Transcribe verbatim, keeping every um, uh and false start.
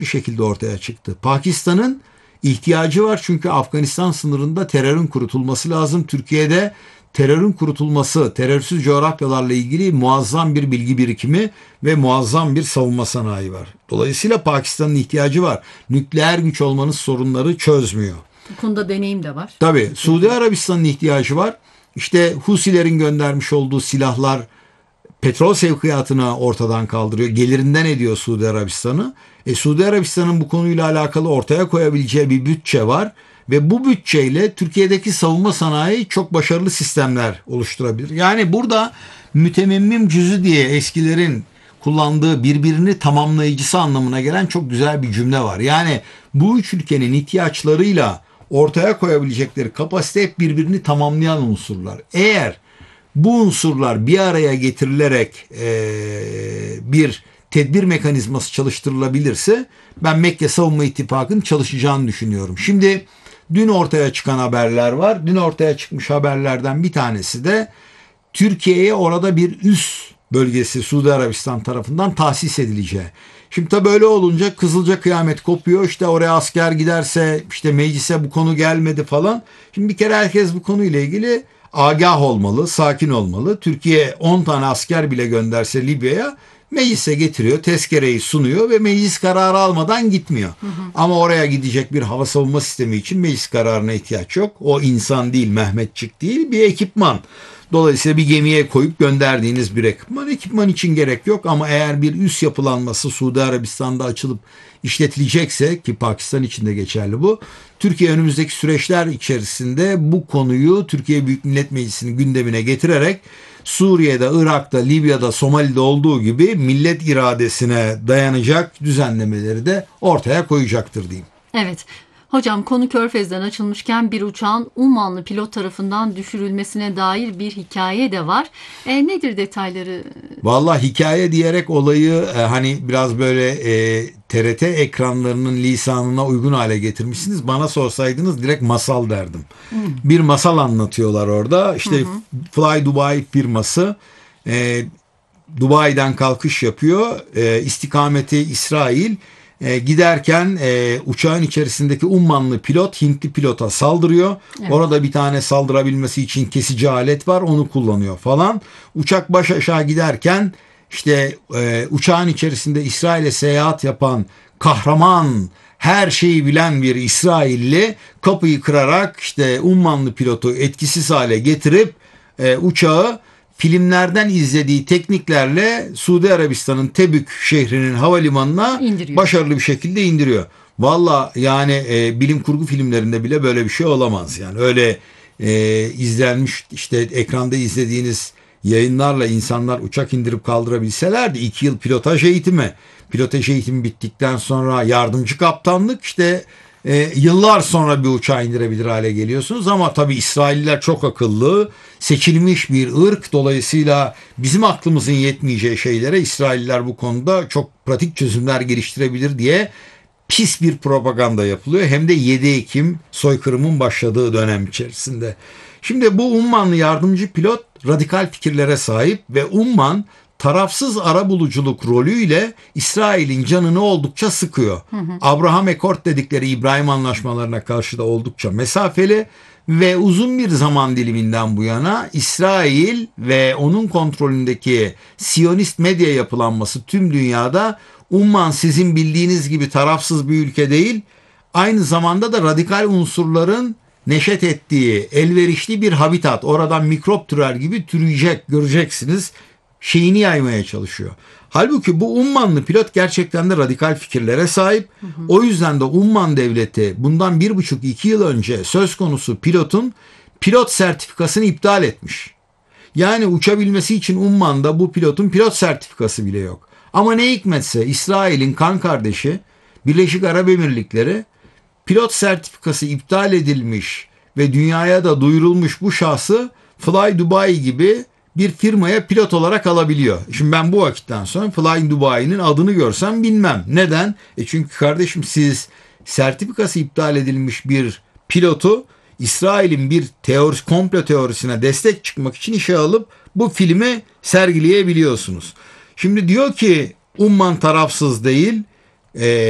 bir şekilde ortaya çıktı. Pakistan'ın ihtiyacı var çünkü Afganistan sınırında terörün kurutulması lazım. Türkiye'de terörün kurutulması, terörsüz coğrafyalarla ilgili muazzam bir bilgi birikimi ve muazzam bir savunma sanayi var. Dolayısıyla Pakistan'ın ihtiyacı var. Nükleer güç olmanız sorunları çözmüyor. Bu konuda deneyim de var. Tabii Suudi Arabistan'ın ihtiyacı var. İşte Husilerin göndermiş olduğu silahlar petrol sevkiyatını ortadan kaldırıyor. Gelirinden ediyor Suudi Arabistan'ı. E, Suudi Arabistan'ın bu konuyla alakalı ortaya koyabileceği bir bütçe var. Ve bu bütçeyle Türkiye'deki savunma sanayi çok başarılı sistemler oluşturabilir. Yani burada mütemmim cüzü diye eskilerin kullandığı birbirini tamamlayıcısı anlamına gelen çok güzel bir cümle var. Yani bu üç ülkenin ihtiyaçlarıyla ortaya koyabilecekleri kapasite hep birbirini tamamlayan unsurlar. Eğer bu unsurlar bir araya getirilerek e, bir tedbir mekanizması çalıştırılabilirse ben Mekke Savunma İttifakı'nın çalışacağını düşünüyorum. Şimdi dün ortaya çıkan haberler var. Dün ortaya çıkmış haberlerden bir tanesi de Türkiye'ye orada bir üs bölgesi Suudi Arabistan tarafından tahsis edileceği. Şimdi tabii böyle olunca Kızılca kıyamet kopuyor. İşte oraya asker giderse işte meclise bu konu gelmedi falan. Şimdi bir kere herkes bu konuyla ilgili agah olmalı, sakin olmalı. Türkiye on tane asker bile gönderse Libya'ya meclise getiriyor, tezkereyi sunuyor ve meclis kararı almadan gitmiyor. Hı hı. Ama oraya gidecek bir hava savunma sistemi için meclis kararına ihtiyaç yok. O insan değil, Mehmetçik değil, bir ekipman. Dolayısıyla bir gemiye koyup gönderdiğiniz bir ekipman. Ekipman için gerek yok ama eğer bir üs yapılanması Suudi Arabistan'da açılıp işletilecekse ki Pakistan için de geçerli bu. Türkiye önümüzdeki süreçler içerisinde bu konuyu Türkiye Büyük Millet Meclisi'nin gündemine getirerek Suriye'de, Irak'ta, Libya'da, Somali'de olduğu gibi millet iradesine dayanacak düzenlemeleri de ortaya koyacaktır diyeyim. Evet. Hocam konu Körfez'den açılmışken bir uçağın Ummanlı pilot tarafından düşürülmesine dair bir hikaye de var. E, nedir detayları? Vallahi hikaye diyerek olayı e, hani biraz böyle e, T R T ekranlarının lisanına uygun hale getirmişsiniz. Bana sorsaydınız direkt masal derdim. Hmm. Bir masal anlatıyorlar orada. İşte hı hı. Fly Dubai firması e, Dubai'den kalkış yapıyor. E, istikameti İsrail. E, giderken e, uçağın içerisindeki Ummanlı pilot Hintli pilota saldırıyor. Evet. Orada bir tane saldırabilmesi için kesici alet var, onu kullanıyor falan. Uçak baş aşağı giderken işte e, uçağın içerisinde İsrail'e seyahat yapan kahraman, her şeyi bilen bir İsrailli kapıyı kırarak işte Ummanlı pilotu etkisiz hale getirip e, uçağı filmlerden izlediği tekniklerle Suudi Arabistan'ın Tebük şehrinin havalimanına indiriyor. Başarılı bir şekilde indiriyor. Valla yani e, bilim kurgu filmlerinde bile böyle bir şey olamaz. Yani öyle e, izlenmiş işte ekranda izlediğiniz yayınlarla insanlar uçak indirip kaldırabilselerdi iki yıl pilotaj eğitimi. Pilotaj eğitimi bittikten sonra yardımcı kaptanlık işte E, yıllar sonra bir uçağı indirebilir hale geliyorsunuz ama tabii İsrailliler çok akıllı, seçilmiş bir ırk, dolayısıyla bizim aklımızın yetmeyeceği şeylere İsrailliler bu konuda çok pratik çözümler geliştirebilir diye pis bir propaganda yapılıyor. Hem de yedi Ekim soykırımın başladığı dönem içerisinde. Şimdi bu Ummanlı yardımcı pilot radikal fikirlere sahip ve Umman tarafsız arabuluculuk rolüyle İsrail'in canını oldukça sıkıyor. Hı hı. Abraham Accord dedikleri İbrahim anlaşmalarına karşı da oldukça mesafeli ve uzun bir zaman diliminden bu yana İsrail ve onun kontrolündeki Siyonist medya yapılanması tüm dünyada Umman sizin bildiğiniz gibi tarafsız bir ülke değil, aynı zamanda da radikal unsurların neşet ettiği elverişli bir habitat. Oradan mikrop türer gibi türeyecek, göreceksiniz şeyini yaymaya çalışıyor. Halbuki bu Ummanlı pilot gerçekten de radikal fikirlere sahip. Hı hı. O yüzden de Umman devleti bundan bir buçuk iki yıl önce söz konusu pilotun pilot sertifikasını iptal etmiş. Yani uçabilmesi için Umman'da bu pilotun pilot sertifikası bile yok. Ama ne hikmetse İsrail'in kan kardeşi Birleşik Arap Emirlikleri pilot sertifikası iptal edilmiş ve dünyaya da duyurulmuş bu şahsı Fly Dubai gibi bir firmaya pilot olarak alabiliyor. Şimdi ben bu vakitten sonra Flying Dubai'nin adını görsem bilmem. Neden? E çünkü kardeşim siz sertifikası iptal edilmiş bir pilotu İsrail'in bir teorisi, komplo teorisine destek çıkmak için işe alıp bu filmi sergileyebiliyorsunuz. Şimdi diyor ki Umman tarafsız değil, e,